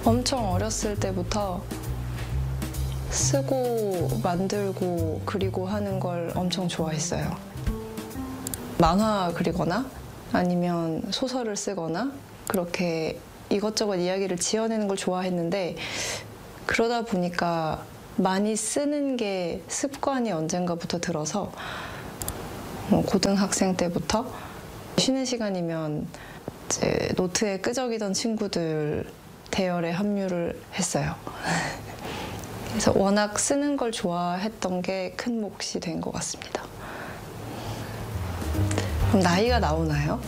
엄청 어렸을 때부터 쓰고 만들고 그리고 하는 걸 엄청 좋아했어요. 만화 그리거나 아니면 소설을 쓰거나 그렇게 이것저것 이야기를 지어내는 걸 좋아했는데, 그러다 보니까 많이 쓰는 게 습관이 언젠가부터 들어서 고등학생 때부터 쉬는 시간이면 이제 노트에 끄적이던 친구들 대열에 합류를 했어요. 그래서 워낙 쓰는 걸 좋아했던 게 큰 몫이 된 것 같습니다. 그럼 나이가 나오나요?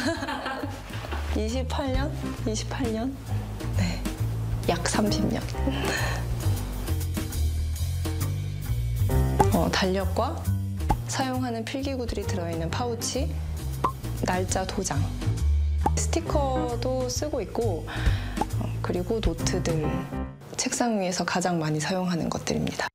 28년? 28년? 네, 약 30년. 달력과 사용하는 필기구들이 들어있는 파우치, 날짜 도장, 스티커도 쓰고 있고, 그리고 노트들, 책상 위에서 가장 많이 사용하는 것들입니다.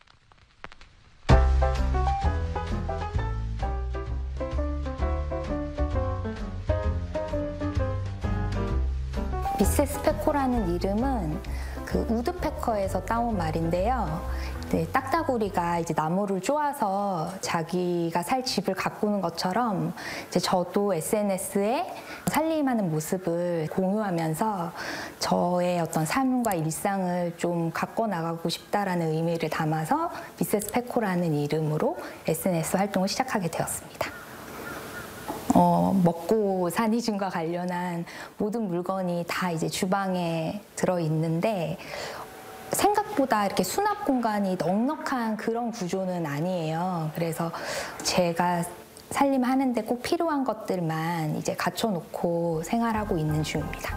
미세스 페코라는 이름은 그 우드페커에서 따온 말인데요. 네, 딱따구리가 이제 나무를 쪼아서 자기가 살 집을 가꾸는 것처럼 이제 저도 SNS에 살림하는 모습을 공유하면서 저의 어떤 삶과 일상을 좀 가꿔 나가고 싶다라는 의미를 담아서 미세스 페코라는 이름으로 SNS 활동을 시작하게 되었습니다. 먹고 사니즘과 관련한 모든 물건이 다 이제 주방에 들어있는데, 생각보다 이렇게 수납 공간이 넉넉한 그런 구조는 아니에요. 그래서 제가 살림하는데 꼭 필요한 것들만 이제 갖춰놓고 생활하고 있는 중입니다.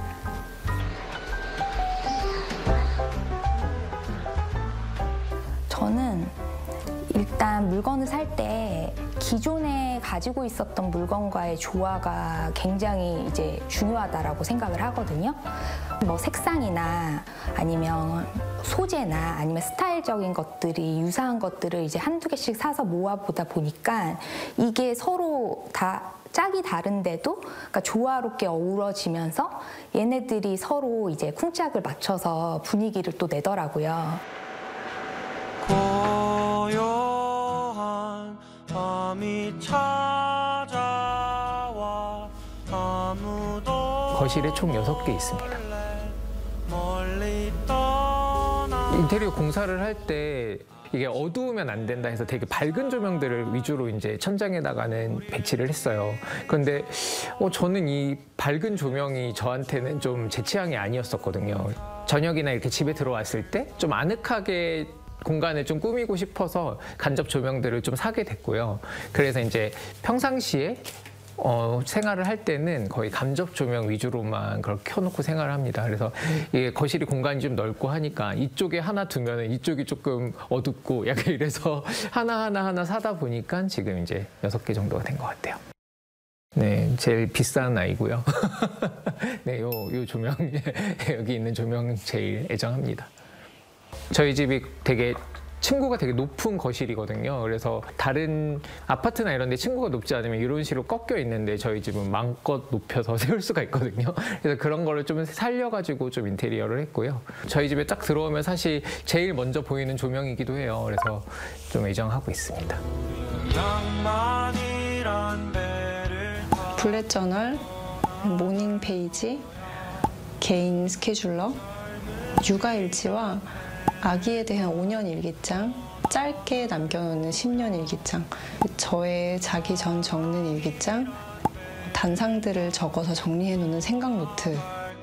저는 일단 물건을 살 때 기존에 가지고 있었던 물건과의 조화가 굉장히 이제 중요하다라고 생각을 하거든요. 뭐 색상이나 아니면 소재나 아니면 스타일적인 것들이 유사한 것들을 이제 한두 개씩 사서 모아보다 보니까 이게 서로 다 짝이 다른데도 그러니까 조화롭게 어우러지면서 얘네들이 서로 이제 쿵짝을 맞춰서 분위기를 또 내더라고요. 고요한 밤이 찾아와 아무도 거실에 총 6개 있습니다. 인테리어 공사를 할 때 이게 어두우면 안 된다 해서 되게 밝은 조명들을 위주로 이제 천장에다가는 배치를 했어요. 그런데 저는 이 밝은 조명이 저한테는 좀 제 취향이 아니었었거든요. 저녁이나 이렇게 집에 들어왔을 때 좀 아늑하게 공간을 좀 꾸미고 싶어서 간접 조명들을 좀 사게 됐고요. 그래서 이제 평상시에 생활을 할 때는 거의 간접 조명 위주로만 그렇게 켜놓고 생활을 합니다. 그래서 이게 거실이 공간이 좀 넓고 하니까 이쪽에 하나 두면은 이쪽이 조금 어둡고 약간 이래서 하나 사다 보니까 지금 이제 6개 정도가 된 것 같아요. 네, 제일 비싼 아이고요. 네, 요 조명, 여기 있는 조명 제일 애정합니다. 저희 집이 층고가 되게 높은 거실이거든요. 그래서 다른 아파트나 이런 데 층고가 높지 않으면 이런 식으로 꺾여 있는데 저희 집은 마음껏 높여서 세울 수가 있거든요. 그래서 그런 거를 좀 살려가지고 좀 인테리어를 했고요. 저희 집에 딱 들어오면 사실 제일 먼저 보이는 조명이기도 해요. 그래서 좀 애정하고 있습니다. 블렛 저널, 모닝 페이지, 개인 스케줄러, 육아 일지와 아기에 대한 5년 일기장, 짧게 남겨놓는 10년 일기장, 저의 자기 전 적는 일기장, 단상들을 적어서 정리해놓는 생각 노트.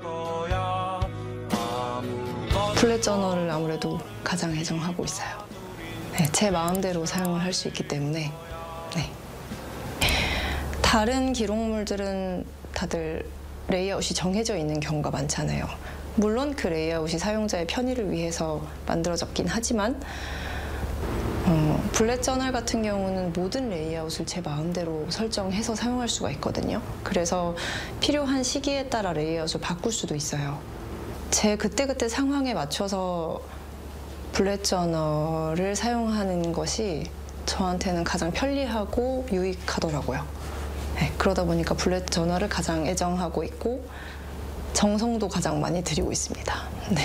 블렛 저널을 아무래도 가장 애정하고 있어요. 네, 제 마음대로 사용을 할 수 있기 때문에. 네. 다른 기록물들은 다들 레이아웃이 정해져 있는 경우가 많잖아요. 물론 그 레이아웃이 사용자의 편의를 위해서 만들어졌긴 하지만 블렛 저널 같은 경우는 모든 레이아웃을 제 마음대로 설정해서 사용할 수가 있거든요. 그래서 필요한 시기에 따라 레이아웃을 바꿀 수도 있어요. 제 그때그때 상황에 맞춰서 블렛 저널을 사용하는 것이 저한테는 가장 편리하고 유익하더라고요. 네, 그러다 보니까 블렛 저널을 가장 애정하고 있고 정성도 가장 많이 들이고 있습니다. 네.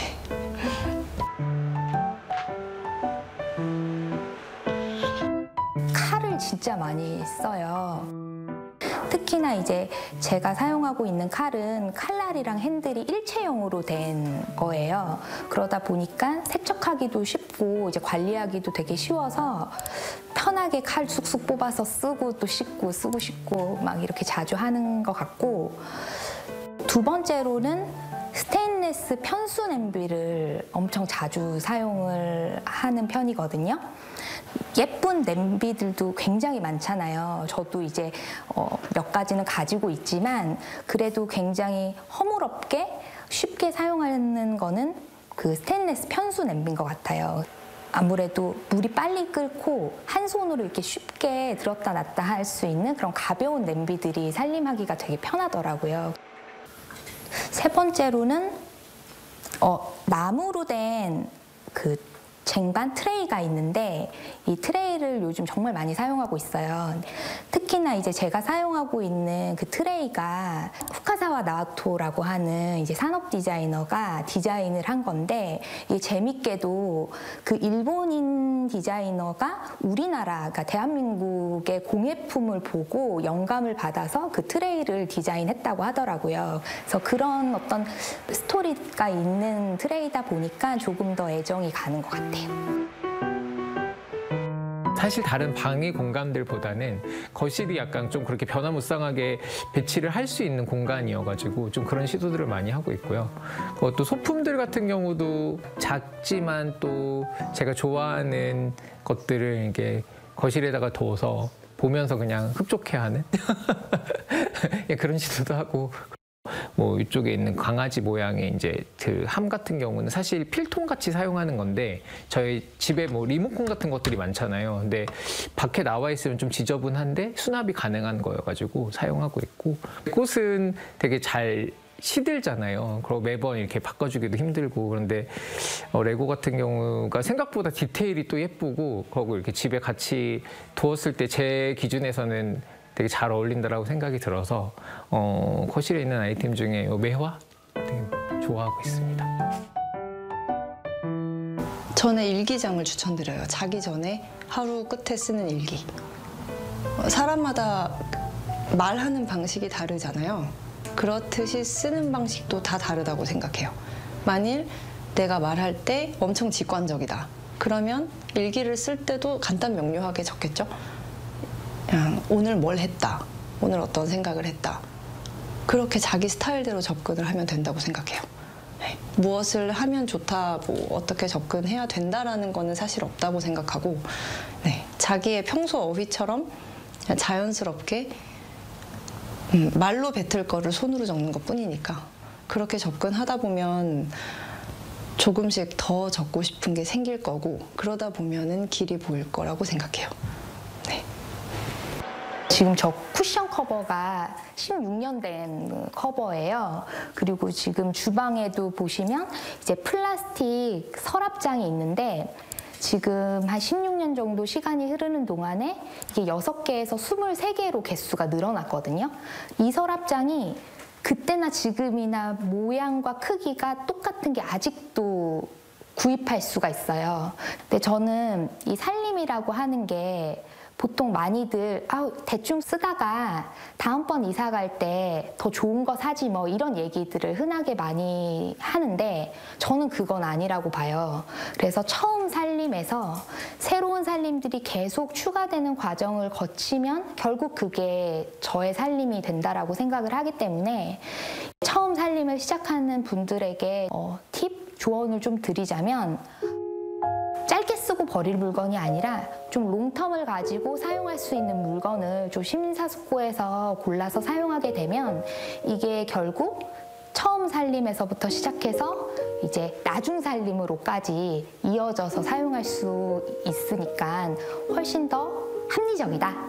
칼을 진짜 많이 써요. 특히나 이제 제가 사용하고 있는 칼은 칼날이랑 핸들이 일체형으로 된 거예요. 그러다 보니까 세척하기도 쉽고 이제 관리하기도 되게 쉬워서 편하게 칼 쑥쑥 뽑아서 쓰고 또 씻고 쓰고 씻고 막 이렇게 자주 하는 것 같고, 두 번째로는 스테인리스 편수 냄비를 엄청 자주 사용을 하는 편이거든요. 예쁜 냄비들도 굉장히 많잖아요. 저도 이제 몇 가지는 가지고 있지만 그래도 굉장히 허물없게 쉽게 사용하는 거는 그 스테인리스 편수 냄비인 것 같아요. 아무래도 물이 빨리 끓고 한 손으로 이렇게 쉽게 들었다 놨다 할 수 있는 그런 가벼운 냄비들이 살림하기가 되게 편하더라고요. 세 번째로는 나무로 된 그 쟁반 트레이가 있는데 이 트레이를 요즘 정말 많이 사용하고 있어요. 특히나 이제 제가 사용하고 있는 그 트레이가 후카사와 나오토라고 하는 이제 산업 디자이너가 디자인을 한 건데, 이게 재밌게도 그 일본인 디자이너가 우리나라, 그러니까 대한민국의 공예품을 보고 영감을 받아서 그 트레이를 디자인했다고 하더라고요. 그래서 그런 어떤 스토리가 있는 트레이다 보니까 조금 더 애정이 가는 것 같아요. 사실 다른 방의 공간들보다는 거실이 약간 좀 그렇게 변화무쌍하게 배치를 할 수 있는 공간이어가지고 좀 그런 시도들을 많이 하고 있고요. 또 소품들 같은 경우도 작지만 또 제가 좋아하는 것들을 이렇게 거실에다가 둬서 보면서 그냥 흡족해하는 그런 시도도 하고. 뭐 이쪽에 있는 강아지 모양의 이제 그 함 같은 경우는 사실 필통 같이 사용하는 건데, 저희 집에 뭐 리모컨 같은 것들이 많잖아요. 근데 밖에 나와 있으면 좀 지저분한데 수납이 가능한 거여가지고 사용하고 있고, 꽃은 되게 잘 시들잖아요. 그리고 매번 이렇게 바꿔주기도 힘들고. 그런데 레고 같은 경우가 생각보다 디테일이 또 예쁘고, 그리고 이렇게 집에 같이 두었을 때 제 기준에서는 되게 잘 어울린다라고 생각이 들어서 거실에 있는 아이템 중에 매화 되게 좋아하고 있습니다. 저는 일기장을 추천드려요. 자기 전에 하루 끝에 쓰는 일기. 사람마다 말하는 방식이 다르잖아요. 그렇듯이 쓰는 방식도 다 다르다고 생각해요. 만일 내가 말할 때 엄청 직관적이다. 그러면 일기를 쓸 때도 간단 명료하게 적겠죠. 그냥 오늘 뭘 했다, 오늘 어떤 생각을 했다, 그렇게 자기 스타일대로 접근을 하면 된다고 생각해요. 네. 무엇을 하면 좋다, 뭐 어떻게 접근해야 된다라는 거는 사실 없다고 생각하고, 네. 자기의 평소 어휘처럼 그냥 자연스럽게 말로 뱉을 거를 손으로 적는 것뿐이니까 그렇게 접근하다 보면 조금씩 더 적고 싶은 게 생길 거고, 그러다 보면은 길이 보일 거라고 생각해요. 네. 지금 저 쿠션 커버가 16년 된 커버예요. 그리고 지금 주방에도 보시면 이제 플라스틱 서랍장이 있는데, 지금 한 16년 정도 시간이 흐르는 동안에 이게 6개에서 23개로 개수가 늘어났거든요. 이 서랍장이 그때나 지금이나 모양과 크기가 똑같은 게 아직도 구입할 수가 있어요. 근데 저는 이 살림이라고 하는 게 보통 많이들 대충 쓰다가 다음번 이사 갈 때 더 좋은 거 사지 뭐 이런 얘기들을 흔하게 많이 하는데, 저는 그건 아니라고 봐요. 그래서 처음 살림에서 새로운 살림들이 계속 추가되는 과정을 거치면 결국 그게 저의 살림이 된다라고 생각을 하기 때문에, 처음 살림을 시작하는 분들에게 팁, 조언을 좀 드리자면, 짧게 쓰고 버릴 물건이 아니라 좀 롱텀을 가지고 사용할 수 있는 물건을 좀 심사숙고해서 골라서 사용하게 되면 이게 결국 처음 살림에서부터 시작해서 이제 나중 살림으로까지 이어져서 사용할 수 있으니까 훨씬 더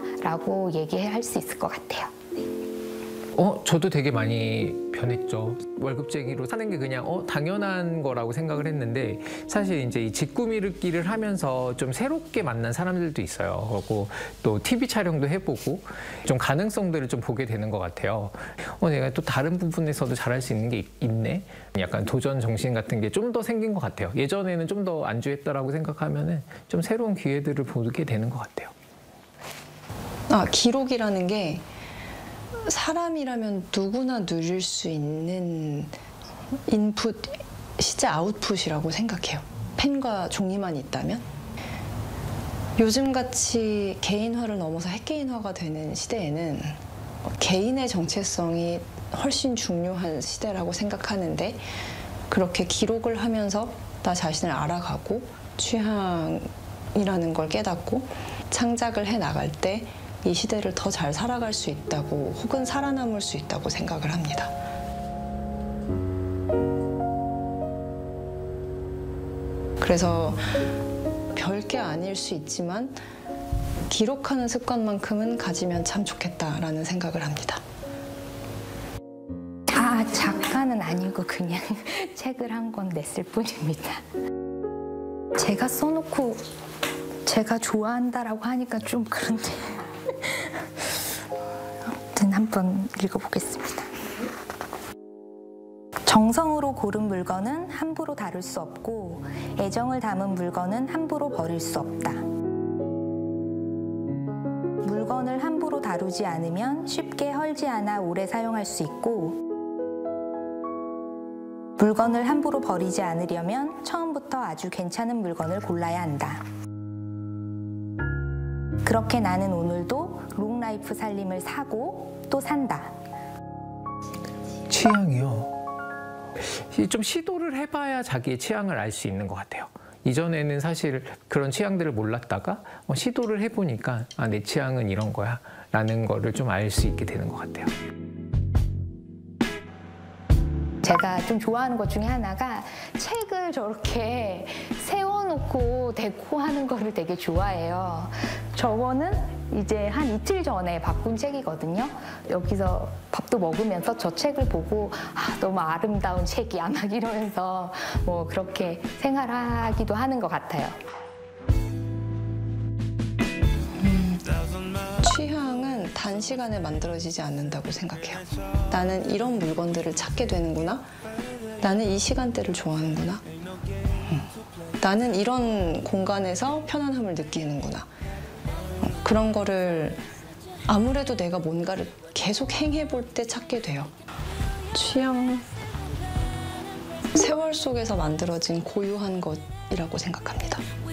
합리적이다라고 얘기할 수 있을 것 같아요. 저도 되게 많이 변했죠. 월급쟁이로 사는 게 그냥 당연한 거라고 생각을 했는데 사실 이제 이 직구미륵기를 하면서 좀 새롭게 만난 사람들도 있어요. 그리고 또 TV 촬영도 해보고 좀 가능성들을 좀 보게 되는 것 같아요. 내가 또 다른 부분에서도 잘할 수 있는 게 있네. 약간 도전 정신 같은 게 좀 더 생긴 것 같아요. 예전에는 좀 더 안주했다라고 생각하면은 좀 새로운 기회들을 보게 되는 것 같아요. 기록이라는 게 사람이라면 누구나 누릴 수 있는 인풋, 시제 아웃풋이라고 생각해요. 펜과 종이만 있다면. 요즘같이 개인화를 넘어서 핵개인화가 되는 시대에는 개인의 정체성이 훨씬 중요한 시대라고 생각하는데 그렇게 기록을 하면서 나 자신을 알아가고 취향이라는 걸 깨닫고 창작을 해 나갈 때 이 시대를 더 잘 살아갈 수 있다고 혹은 살아남을 수 있다고 생각을 합니다. 그래서 별게 아닐 수 있지만 기록하는 습관만큼은 가지면 참 좋겠다라는 생각을 합니다. 작가는 아니고 그냥 책을 한 권 냈을 뿐입니다. 제가 써놓고 제가 좋아한다라고 하니까 좀 그런데 아무튼 한번 읽어보겠습니다. 정성으로 고른 물건은 함부로 다룰 수 없고 애정을 담은 물건은 함부로 버릴 수 없다. 물건을 함부로 다루지 않으면 쉽게 헐지 않아 오래 사용할 수 있고 물건을 함부로 버리지 않으려면 처음부터 아주 괜찮은 물건을 골라야 한다. 그렇게 나는 오늘도 롱라이프 살림을 사고 또 산다. 취향이요. 좀 시도를 해봐야 자기의 취향을 알 수 있는 것 같아요. 이전에는 사실 그런 취향들을 몰랐다가 시도를 해보니까 내 취향은 이런 거야 라는 거를 좀 알 수 있게 되는 것 같아요. 제가 좀 좋아하는 것 중에 하나가 책을 저렇게 세워놓고 데코하는 거를 되게 좋아해요. 저거는 이제 한 이틀 전에 바꾼 책이거든요. 여기서 밥도 먹으면서 저 책을 보고 너무 아름다운 책이야 막 이러면서 뭐 그렇게 생활하기도 하는 것 같아요. 취향은 단시간에 만들어지지 않는다고 생각해요. 나는 이런 물건들을 찾게 되는구나. 나는 이 시간대를 좋아하는구나. 나는 이런 공간에서 편안함을 느끼는구나. 그런 거를 아무래도 내가 뭔가를 계속 행해볼 때 찾게 돼요. 취향, 세월 속에서 만들어진 고유한 것이라고 생각합니다.